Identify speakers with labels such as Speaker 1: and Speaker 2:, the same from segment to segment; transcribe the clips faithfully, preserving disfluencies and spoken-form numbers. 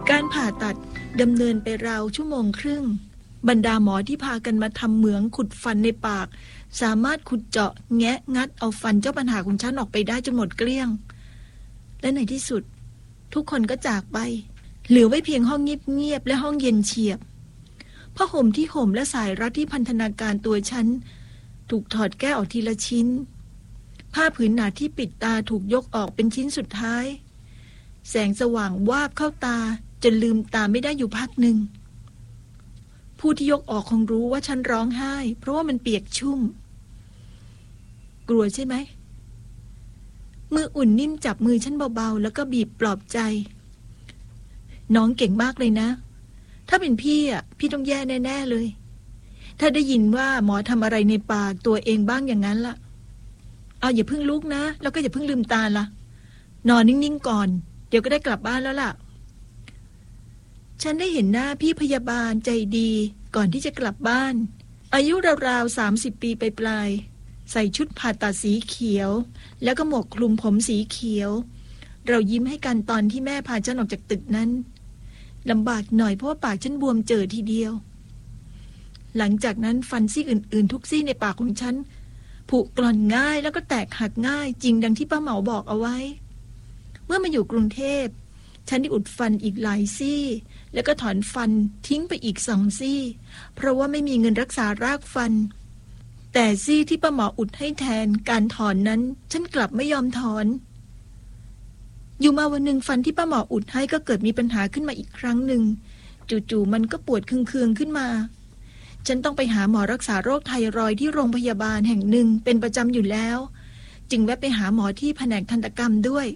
Speaker 1: การผ่าตัดดำเนินไปราวชั่วโมงครึ่งบรรดาหมอที่พากันมาทำเหมืองขุดฟันในปากสามารถขุดเจาะแงะงัดเอาฟันเจ้าปัญหาของฉันออกไปได้จนหมดเกลี้ยงและในที่สุดทุกคนก็จากไปเหลือไว้เพียงห้องเงียบๆและห้องเย็นเฉียบผ้าห่มที่ห่มและสายรัดที่พันธนาการตัวฉันถูกถอดแก้ออกทีละชิ้นผ้าผืนหนาที่ปิดตาถูกยกออกเป็นชิ้นสุดท้ายแสงสว่างวาบเข้าตาจนลืมตาไม่ได้อยู่พักหนึ่งผู้ที่ยกออกคงรู้ว่าฉันร้องไห้เพราะว่ามันเปียกชุ่มกลัวใช่ไหมมืออุ่นนิ่มจับมือฉันเบาๆแล้วก็บีบปลอบใจน้องเก่งมากเลยนะถ้าเป็นพี่อ่ะพี่ต้องแย่แน่ๆเลยถ้าได้ยินว่าหมอทำอะไรในปากตัวเองบ้างอย่างนั้นล่ะเอาอย่าเพิ่งลุกนะแล้วก็อย่าเพิ่งลืมตาละนอนนิ่งๆก่อนเดี๋ยวก็ได้กลับบ้านแล้วล่ะฉันได้เห็นหน้าพี่พยาบาลใจดีก่อนที่จะกลับบ้านอายุราวๆสามสิบปีไปปลายใส่ชุดผ่าตัดสีเขียวแล้วก็หมวกคลุมผมสีเขียวเรายิ้มให้กันตอนที่แม่พาฉันออกจากตึกนั้นลำบากหน่อยเพราะว่าปากฉันบวมเจอทีเดียวหลังจากนั้นฟันซี่อื่นๆทุกซี่ในปากของฉันผุกร่อนง่ายแล้วก็แตกหักง่ายจริงดังที่ป้าเหมาบอกเอาไว้เมื่อมาอยู่กรุงเทพฉันได้อุดฟันอีกหลายซี่แล้วก็ถอนฟันทิ้งไปอีกสองซี่เพราะว่าไม่มีเงินรักษารากฟันแต่ซี่ที่ป้าหมออุดให้แทนการถอนนั้นฉันกลับไม่ยอมถอนอยู่มาวันหนึ่งฟันที่ป้าหมออุดให้ก็เกิดมีปัญหาขึ้นมาอีกครั้งหนึ่งจู่ๆมันก็ปวดเคืองๆขึ้นมาฉันต้องไปหาหมอรักษาโรคไทรอยด์ที่โรงพยาบาลแห่งหนึ่งเป็นประจำอยู่แล้วจึงแวะไปหาหมอที่แผนกทันตกรรมด้วย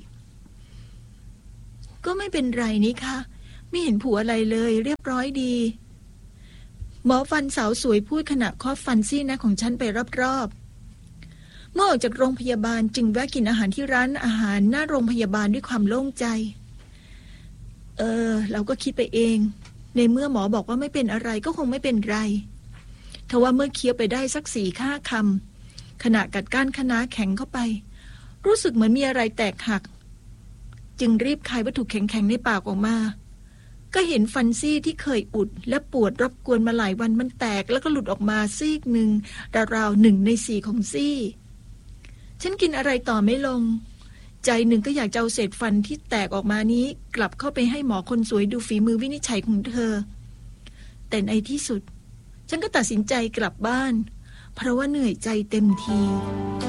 Speaker 1: ก็ไม่เป็นไรนี่ค่ะไม่เห็นผัวอะไรเลยเรียบร้อยดีหมอฟันสาวสวยพูดขณะเคาะฟันซี่นะของฉันไปรอบๆเมื่อออกจากโรงพยาบาลจึงแวะกินอาหารที่ร้านอาหารหน้าโรงพยาบาลด้วยความโล่งใจเออเราก็คิดไปเองในเมื่อหมอบอกว่าไม่เป็นอะไรก็คงไม่เป็นไรทว่าเมื่อเคี้ยวไปได้สักสี่ห้าคำขณะกัดก้านคะน้าแข็งเข้าไปรู้สึกเหมือนมีอะไรแตกหักจึงรีบคายวัตถุแข็งๆในปากออกมาก็เห็นฟันซี่ที่เคยอุดและปวดรบกวนมาหลายวันมันแตกแล้วก็หลุดออกมาซีกหนึ่งราวๆหนึ่งในสี่ของซี่ฉันกินอะไรต่อไม่ลงใจหนึ่งก็อยากจะเอาเศษฟันที่แตกออกมานี้กลับเข้าไปให้หมอคนสวยดูฝีมือวินิจฉัยของเธอแต่ในที่สุดฉันก็ตัดสินใจกลับบ้านเพราะว่าเหนื่อยใจเต็มที